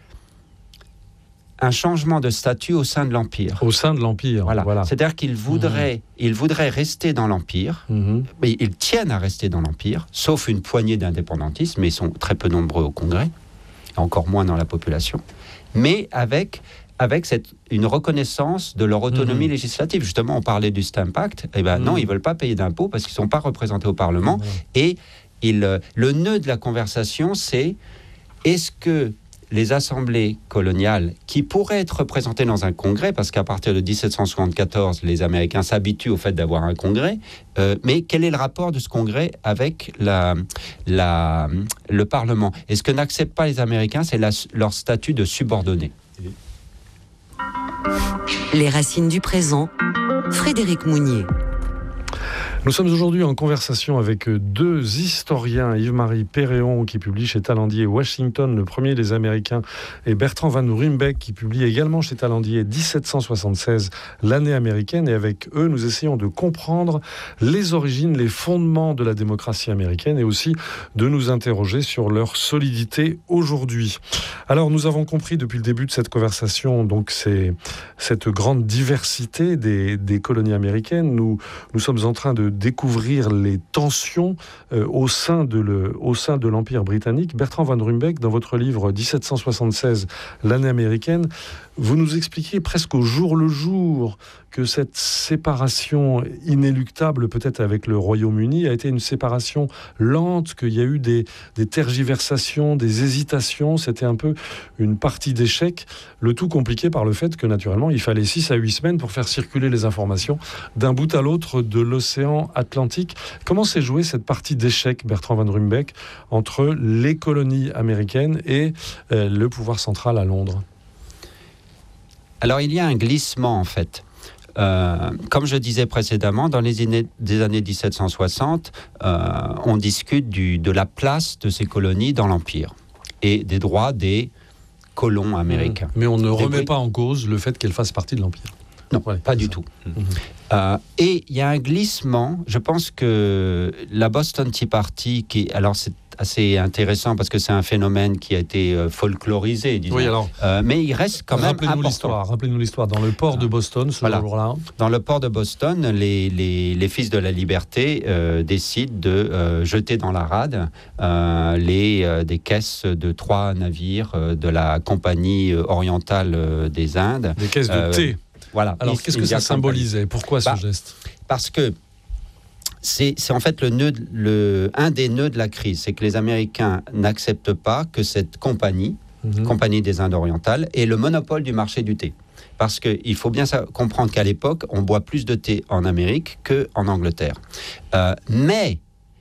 un changement de statut au sein de l'Empire. Au sein de l'Empire, voilà. voilà. C'est-à-dire qu'ils voudraient, mmh. ils voudraient rester dans l'Empire, mmh. mais ils tiennent à rester dans l'Empire, sauf une poignée d'indépendantistes, mais ils sont très peu nombreux au Congrès, encore moins dans la population, mais avec... avec cette, une reconnaissance de leur autonomie mmh. législative. Justement, on parlait du Stamp Act. Eh ben, mmh. non, ils ne veulent pas payer d'impôts parce qu'ils ne sont pas représentés au Parlement. Mmh. Et il, le nœud de la conversation, c'est est-ce que les assemblées coloniales, qui pourraient être représentées dans un congrès, parce qu'à partir de dix-sept cent soixante-quatorze, les Américains s'habituent au fait d'avoir un congrès, euh, mais quel est le rapport de ce congrès avec la, la, le Parlement ? Et ce que n'acceptent pas les Américains, c'est la, leur statut de subordonné. Les racines du présent, Frédéric Mounier. Nous sommes aujourd'hui en conversation avec deux historiens, Yves-Marie Perréon qui publie chez Talandier Washington, le premier des Américains, et Bertrand Van Ruymbeck qui publie également chez Talandier dix-sept cent soixante-seize, l'année américaine. Et avec eux, nous essayons de comprendre les origines, les fondements de la démocratie américaine et aussi de nous interroger sur leur solidité aujourd'hui. Alors, nous avons compris depuis le début de cette conversation, donc c'est cette grande diversité des, des colonies américaines. Nous, nous sommes en train de découvrir les tensions euh, au sein de le, au sein de l'Empire britannique. Bertrand Van Ruymbeck, dans votre livre dix-sept cent soixante-seize, l'année américaine, Vous nous expliquiez presque au jour le jour que cette séparation inéluctable, peut-être avec le Royaume-Uni, a été une séparation lente, qu'il y a eu des, des tergiversations, des hésitations. C'était un peu une partie d'échec, le tout compliqué par le fait que, naturellement, il fallait six à huit semaines pour faire circuler les informations d'un bout à l'autre de l'océan Atlantique. Comment s'est jouée cette partie d'échec, Bertrand Van Ruymbeck, entre les colonies américaines et euh, le pouvoir central à Londres ? Alors, il y a un glissement, en fait. Euh, comme je disais précédemment, dans les années, des années dix-sept cent soixante, euh, on discute du, de la place de ces colonies dans l'Empire et des droits des colons américains. Mais on ne des remet Brit- pas en cause le fait qu'elles fassent partie de l'Empire. Non, Ouais, pas du ça. tout. Mmh. Euh, et il y a un glissement. Je pense que la Boston Tea Party, qui, alors c'est assez intéressant parce que c'est un phénomène qui a été euh, folklorisé, disons. Oui, alors, Euh, mais il reste quand même rappelez-nous important. l'histoire. Rappelez-nous l'histoire. Dans le port de Boston, ce Voilà. jour-là. Dans le port de Boston, les, les, les Fils de la Liberté euh, décident de euh, jeter dans la rade euh, les, euh, des caisses de trois navires euh, de la Compagnie orientale euh, des Indes. Des caisses de Euh, thé. Voilà. Alors, East qu'est-ce que India ça Company. symbolisait ? Pourquoi ce Bah, geste ? Parce que c'est, c'est en fait le nœud, de- le, un des nœuds de la crise. C'est que les Américains n'acceptent pas que cette compagnie, Mhm. Compagnie des Indes orientales, ait le monopole du marché du thé. Parce qu'il faut bien sa- comprendre qu'à l'époque, on boit plus de thé en Amérique qu'en Angleterre. Euh, mais,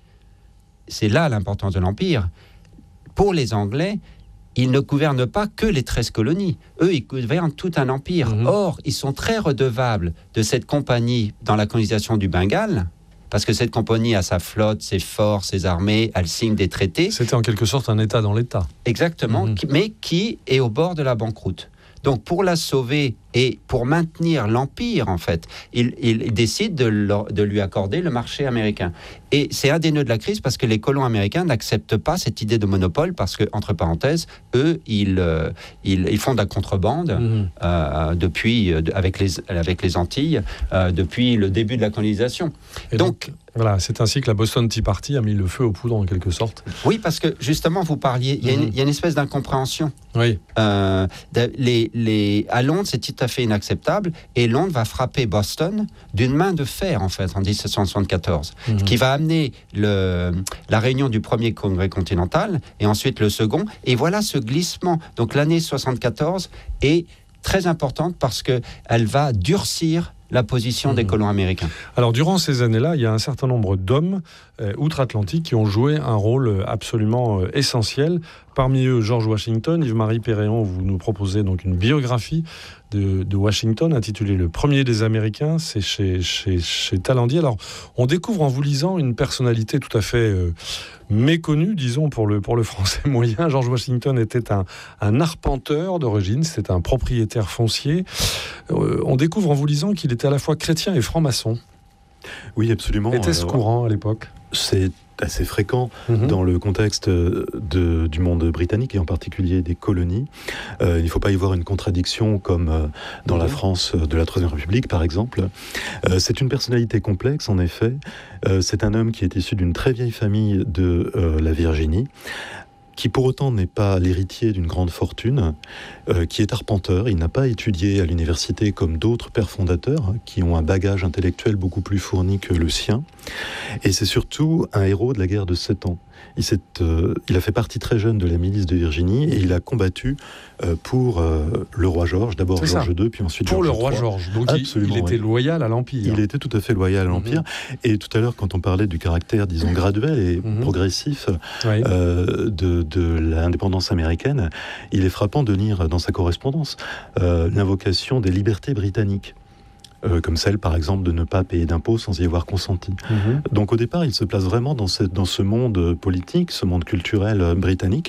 c'est là l'importance de l'Empire, pour les Anglais, ils ne gouvernent pas que les treize colonies. Eux, ils gouvernent tout un empire. Mhm. Or, ils sont très redevables de cette compagnie dans la colonisation du Bengale, parce que cette compagnie a sa flotte, ses forts, ses armées, elle signe des traités. C'était en quelque sorte un État dans l'État. Exactement, Mhm. qui- mais qui est au bord de la banqueroute. Donc, pour la sauver et pour maintenir l'Empire, en fait, il, il décide de, leur- de lui accorder le marché américain. Et c'est un des nœuds de la crise parce que les colons américains n'acceptent pas cette idée de monopole parce que, entre parenthèses, eux, ils, euh, ils, ils font de la contrebande Mhm. euh, depuis, euh, de- avec, les, avec les Antilles euh, depuis le début de la colonisation. Et donc, Donc- voilà, c'est ainsi que la Boston Tea Party a mis le feu aux poudres en quelque sorte. Oui, parce que justement, vous parliez, il y a une- Mhm. il y a une espèce d'incompréhension. Oui. Euh, de- les, les, à Londres, c'est tout à fait inacceptable. Et Londres va frapper Boston d'une main de fer, en fait, en dix-sept cent soixante-quatorze, Mhm. ce qui va amener le, la réunion du premier congrès continental et ensuite le second. Et voilà ce glissement. Donc l'année soixante-quatorze est très importante parce qu'elle va durcir la position des Mhm. colons américains. Alors, durant ces années-là, il y a un certain nombre d'hommes euh, outre-Atlantique qui ont joué un rôle euh, absolument euh, essentiel. Parmi eux, George Washington. Yves-Marie Péréon, vous nous proposez donc une biographie de, de Washington intitulée Le premier des Américains. C'est chez, chez, chez Talandier. Alors, on découvre en vous lisant une personnalité tout à fait euh, méconnue, disons, pour le, pour le français moyen. George Washington était un, un arpenteur d'origine, c'était un propriétaire foncier. Euh, on découvre en vous lisant qu'il était à la fois chrétien et franc-maçon. Oui, absolument. Était-ce Alors, courant à l'époque ? C'est assez fréquent Mhm. dans le contexte de, du monde britannique et en particulier des colonies. Euh, il ne faut pas y voir une contradiction comme euh, dans la Mhm. France de la Troisième République, par exemple. Euh, c'est une personnalité complexe, en effet. Euh, c'est un homme qui est issu d'une très vieille famille de euh, la Virginie, qui pour autant n'est pas l'héritier d'une grande fortune, euh, qui est arpenteur. Il n'a pas étudié à l'université comme d'autres pères fondateurs, hein, qui ont un bagage intellectuel beaucoup plus fourni que le sien. Et c'est surtout un héros de la guerre de Sept Ans. Il, s'est, euh, il a fait partie très jeune de la milice de Virginie et il a combattu euh, pour euh, le roi George, d'abord C'est ça. George deux, puis ensuite Pour George le roi trois. Georges. Donc il, Absolument, il était oui. loyal à l'Empire. Il était tout à fait loyal à l'Empire. Et tout à l'heure, quand on parlait du caractère, disons, graduel et Mhm. progressif Oui. euh, de, de l'indépendance américaine, il est frappant de lire dans sa correspondance euh, l'invocation des libertés britanniques. Euh, comme celle, par exemple, de ne pas payer d'impôts sans y avoir consenti. Mhm. Donc au départ, il se place vraiment dans ce, dans ce monde politique, ce monde culturel euh, britannique,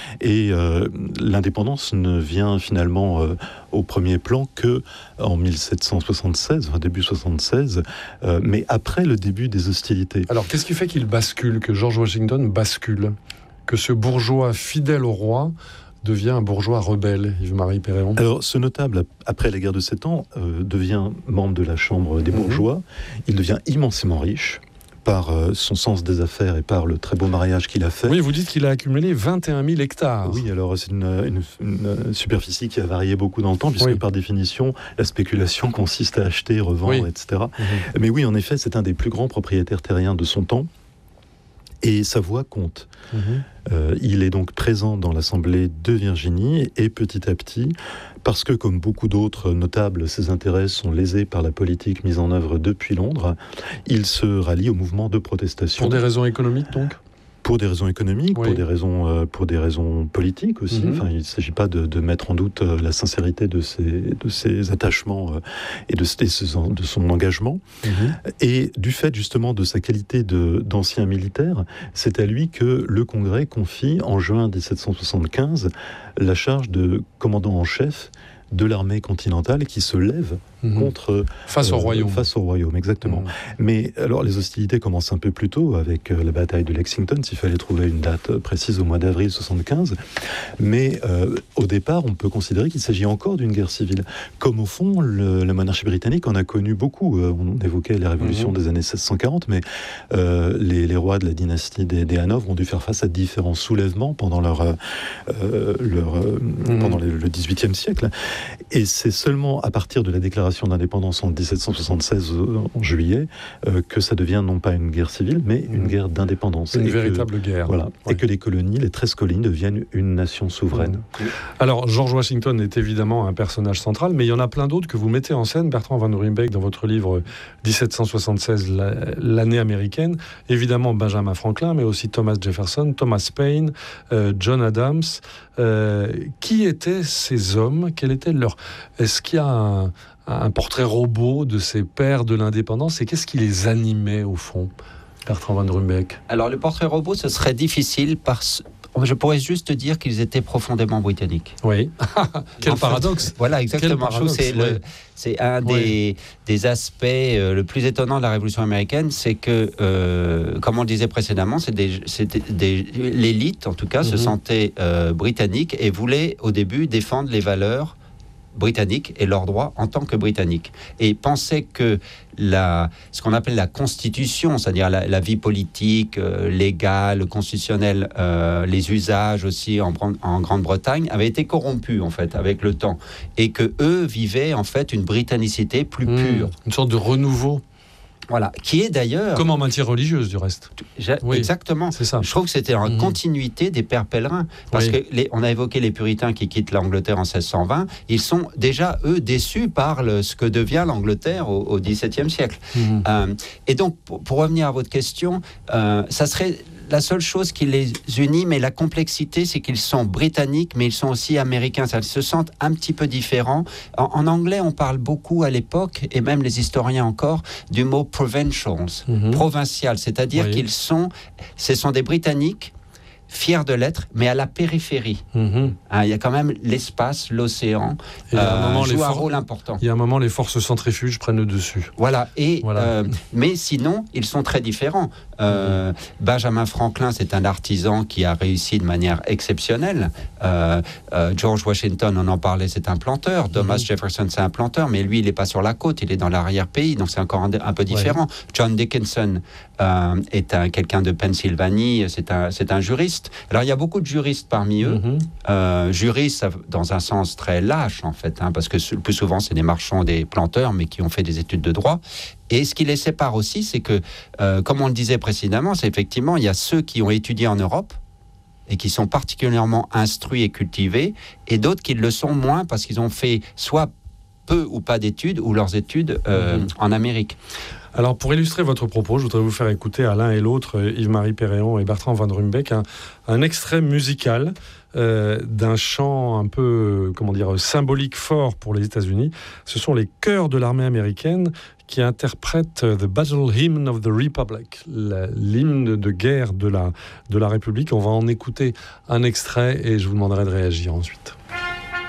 et euh, l'indépendance ne vient finalement euh, au premier plan que en mille sept cent soixante-seize, enfin, début soixante-seize, euh, mais après le début des hostilités. Alors qu'est-ce qui fait qu'il bascule, que George Washington bascule, que ce bourgeois fidèle au roi devient un bourgeois rebelle, Yves-Marie Péréon? Alors, ce notable, après la guerre de Sept Ans, euh, devient membre de la Chambre des Mhm. bourgeois. Il devient immensément riche, par euh, son sens des affaires et par le très beau mariage qu'il a fait. Oui, vous dites qu'il a accumulé vingt et un mille hectares. Oui, alors c'est une, une, une superficie qui a varié beaucoup dans le temps, puisque oui. par définition, la spéculation consiste à acheter, revendre, oui. et cetera. Mmh. Mais oui, en effet, c'est un des plus grands propriétaires terriens de son temps. Et sa voix compte. Mmh. Euh, il est donc présent dans l'Assemblée de Virginie et petit à petit, parce que comme beaucoup d'autres notables, ses intérêts sont lésés par la politique mise en œuvre depuis Londres, il se rallie au mouvement de protestation. Pour des raisons économiques donc ? Pour des raisons économiques, oui. pour des raisons, euh, pour des raisons politiques aussi. Mm-hmm. Enfin, il ne s'agit pas de, de mettre en doute euh, la sincérité de ses, de ses attachements euh, et de, de, de son engagement. Mm-hmm. Et du fait justement de sa qualité de, d'ancien militaire, c'est à lui que le Congrès confie en juin dix-sept cent soixante-quinze la charge de commandant en chef de l'armée continentale qui se lève mmh. contre... Face euh, au royaume. Face au royaume, exactement. Mmh. Mais alors, les hostilités commencent un peu plus tôt avec euh, la bataille de Lexington, s'il fallait trouver une date précise au mois d'avril soixante-quinze. Mais euh, au départ, on peut considérer qu'il s'agit encore d'une guerre civile. Comme au fond, le, la monarchie britannique en a connu beaucoup. Euh, on évoquait les révolutions mmh. des années seize cent quarante, mais euh, les, les rois de la dynastie des, des Hanovre ont dû faire face à différents soulèvements pendant, leur, euh, leur, mmh. pendant le, le dix-huitième siècle. Et c'est seulement à partir de la déclaration d'indépendance en dix-sept cent soixante-seize, en juillet, euh, que ça devient non pas une guerre civile, mais une mmh. guerre d'indépendance. Une et véritable que, guerre. Voilà, ouais. Et que les colonies, les treize colonies, deviennent une nation souveraine. Mmh. Alors, George Washington est évidemment un personnage central, mais il y en a plein d'autres que vous mettez en scène, Bertrand Van Ruymbeck, dans votre livre dix-sept cent soixante-seize, l'année américaine. Évidemment, Benjamin Franklin, mais aussi Thomas Jefferson, Thomas Paine, euh, John Adams. Euh, qui étaient ces hommes ? Quel était leur... Est-ce qu'il y a un, un portrait robot de ces pères de l'indépendance et qu'est-ce qui les animait au fond, Bertrand Van Ruymbeck ? Alors le portrait robot, ce serait difficile parce je pourrais juste dire qu'ils étaient profondément britanniques. Oui. Quel en paradoxe. Fait, voilà, exactement. Quel paradoxe, c'est, oui. le, c'est un oui. des, des aspects euh, le plus étonnant de la Révolution américaine, c'est que, euh, comme on le disait précédemment, c'est des, c'est des, des, l'élite, en tout cas, mm-hmm. se sentait euh, britannique et voulait, au début, défendre les valeurs britanniques et leurs droits en tant que britanniques. Et pensait que la, ce qu'on appelle la constitution, c'est-à-dire la, la vie politique, euh, légale, constitutionnelle, euh, les usages aussi en, en Grande-Bretagne, avait été corrompue en fait avec le temps. Et que eux vivaient en fait une britannicité plus mmh, pure. Une sorte de renouveau. Voilà, qui est d'ailleurs... Comme en matière religieuse, du reste. Oui, exactement. C'est ça. Je trouve que c'était en mmh. continuité des pères pèlerins. Parce oui. que les, on a évoqué les puritains qui quittent l'Angleterre en seize cent vingt. Ils sont déjà, eux, déçus par le, ce que devient l'Angleterre au, au dix-septième siècle. Mmh. Euh, et donc, pour, pour revenir à votre question, euh, ça serait... La seule chose qui les unit, mais la complexité, c'est qu'ils sont britanniques, mais ils sont aussi américains. Ils se sentent un petit peu différents. En, en anglais, on parle beaucoup à l'époque, et même les historiens encore, du mot provincials, mm-hmm. provincial. C'est-à-dire oui. qu'ils sont, ce sont des Britanniques fiers de l'être, mais à la périphérie. Mm-hmm. Hein, il y a quand même l'espace, l'océan, et euh, un moment, joue un for- rôle important. Il y a un moment, les forces centrifuges prennent le dessus. Voilà. Et, voilà. Euh, mais sinon, ils sont très différents. Euh, mm-hmm. Benjamin Franklin, c'est un artisan qui a réussi de manière exceptionnelle. Euh, euh, George Washington, on en parlait, c'est un planteur. Thomas mm-hmm. Jefferson, c'est un planteur, mais lui, il n'est pas sur la côte, il est dans l'arrière-pays, donc c'est encore un, un peu différent. Ouais. John Dickinson euh, est un, quelqu'un de Pennsylvanie, c'est un, c'est un juriste. Alors, il y a beaucoup de juristes parmi eux. Mm-hmm. Euh, juristes dans un sens très lâche, en fait, hein, parce que le plus souvent, c'est des marchands, des planteurs, mais qui ont fait des études de droit. Et ce qui les sépare aussi, c'est que, euh, comme on le disait précédemment, c'est effectivement, il y a ceux qui ont étudié en Europe et qui sont particulièrement instruits et cultivés, et d'autres qui le sont moins parce qu'ils ont fait soit peu ou pas d'études, ou leurs études euh, mm-hmm. en Amérique. Alors, pour illustrer votre propos, je voudrais vous faire écouter à l'un et l'autre, Yves-Marie Péréon et Bertrand Van Ruymbeck, un, un extrait musical euh, d'un chant un peu, comment dire, symbolique fort pour les États-Unis. Ce sont les chœurs de l'armée américaine qui interprètent The Battle Hymn of the Republic, la, l'hymne de guerre de la, de la République. On va en écouter un extrait et je vous demanderai de réagir ensuite.